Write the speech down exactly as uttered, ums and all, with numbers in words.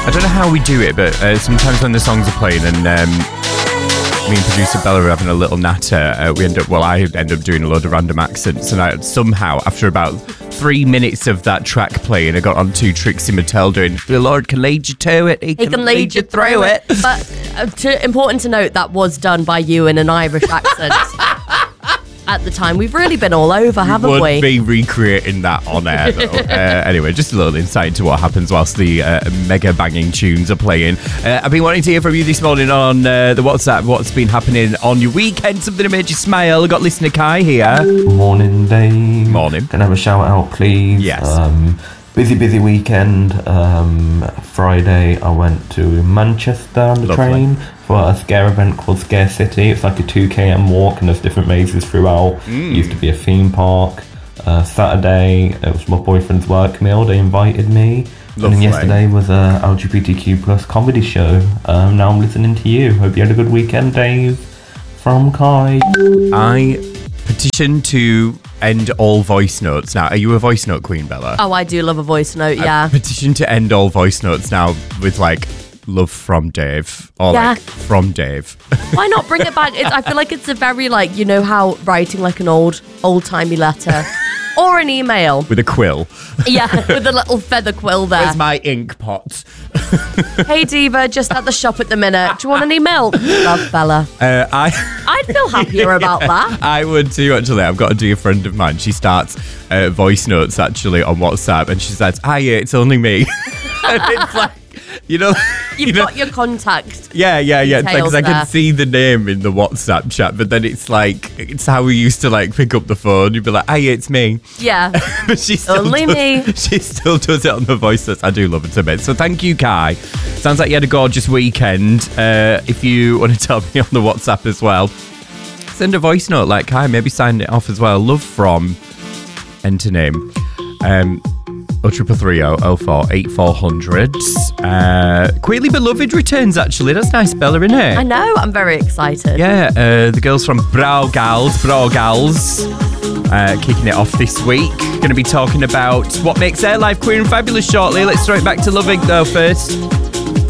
I don't know how we do it, but uh, sometimes when the songs are playing and um, me and producer Bella are having a little natter, uh, we end up, well, I end up doing a load of random accents, and I somehow, after about three minutes of that track playing, I got onto Trixie Mattel doing, the Lord can lead you to it, he, He can, can lead you through it. But uh, to, important to note, that was done by you in an Irish accent. At the time, we've really been all over, haven't would we? be recreating that on air, though. uh, anyway, just a little insight into what happens whilst the uh, mega banging tunes are playing. Uh, I've been wanting to hear from you this morning on uh, the WhatsApp. What's been happening on your weekend? Something that made you smile. I've got listener Kai here. Morning, Dave. Morning. Can I have a shout out, please? Yes. Um, busy, busy weekend. Um, Friday, I went to Manchester on the Lovely. train for a scare event called Scare City. It's like a two k-m walk, and there's different mazes throughout. Mm. It used to be a theme park. Uh, Saturday, it was my boyfriend's work meal. They invited me. Lovely. And then yesterday was a L G B T Q plus comedy show. Um, now I'm listening to you. Hope you had a good weekend, Dave. From Kai. I petition to end all voice notes. Now, are you a voice note queen, Bella? Oh, I do love a voice note, I yeah. petition to end all voice notes now with like, love from Dave. Or Yeah. like, from Dave. Why not bring it back? It's, I feel like it's a very, like, you know how writing like an old, old-timey letter or an email. With a quill. Yeah, with a little feather quill there. Where's my ink pot? Hey, Diva, just at the shop at the minute. Do you want any milk? Love, Bella. Uh, I I'd feel happier about that. I would too, actually. I've got a dear friend of mine. She starts uh, voice notes, actually, on WhatsApp, and she says, hiya, it's only me. And it's like, you know... You've you know, got your contact. Yeah, yeah, yeah. It's like, 'cause I details can there. see the name in the WhatsApp chat, but then it's like, it's how we used to like pick up the phone. You'd be like, hiya, it's me. Yeah. But she still Only does, me. She still does it on the voice notes. I do love it a bit. So thank you, Kai. Sounds like you had a gorgeous weekend. Uh, if you want to tell me on the WhatsApp as well, send a voice note like Kai. Maybe sign it off as well. Love from, enter name. Um, oh triple three oh oh four eight four hundred. Uh, Queerly Beloved returns, actually. That's nice, Bella, isn't it? I know. I'm very excited. Yeah, uh, the girls from Bra Gals, Bra Gals, uh, kicking it off this week. Going to be talking about what makes their life queer and fabulous shortly. Let's throw it back to Loving though first.